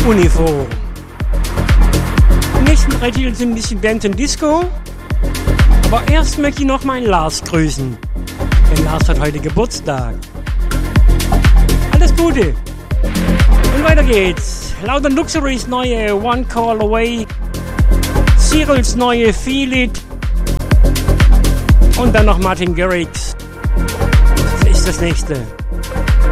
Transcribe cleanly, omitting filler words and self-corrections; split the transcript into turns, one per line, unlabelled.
Uniform. Im nächsten drei Titel sind ein bisschen Band und Disco. Aber erst möchte ich noch meinen Lars grüßen. Denn Lars hat heute Geburtstag. Alles Gute. Und weiter geht's. Loud & Luxury's neue One Call Away. Cyrils neue Feel It. Und dann noch Martin Garrix. Das ist das nächste.